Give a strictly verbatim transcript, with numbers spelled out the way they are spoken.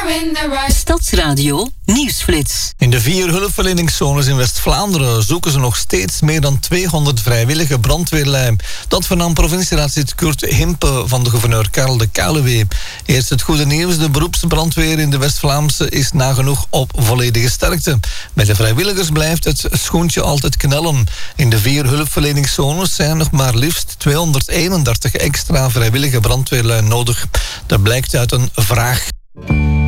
in the right. Stadsradio Nieuwsflits. In de vier hulpverleningszones in West-Vlaanderen zoeken ze nog steeds meer dan tweehonderd vrijwillige brandweerlui. Dat vernam provincieraadslid Kurt Himpe van de gouverneur Karel de Kaluwe. Eerst het goede nieuws, de beroepsbrandweer in de West-Vlaamse is nagenoeg op volledige sterkte. Bij de vrijwilligers blijft het schoentje altijd knellen. In de vier hulpverleningszones zijn nog maar liefst tweehonderdeenendertig extra vrijwillige brandweerlui nodig. Dat blijkt uit een vraag.